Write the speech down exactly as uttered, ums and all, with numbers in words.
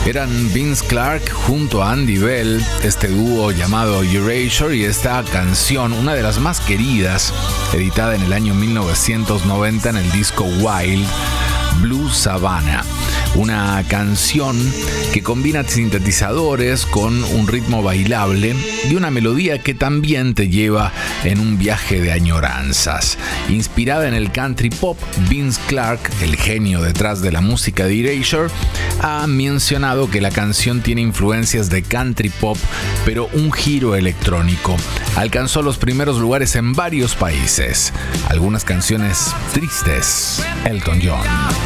Eran Vince Clarke junto a Andy Bell, este dúo llamado Erasure, y esta canción, una de las más queridas, editada en el año mil novecientos noventa en el disco Wild, Blue Savannah. Una canción que combina sintetizadores con un ritmo bailable y una melodía que también te lleva en un viaje de añoranzas. Inspirada en el country pop, Vince Clarke, el genio detrás de la música de Erasure, ha mencionado que la canción tiene influencias de country pop, pero un giro electrónico. Alcanzó los primeros lugares en varios países. Algunas canciones tristes. Elton John.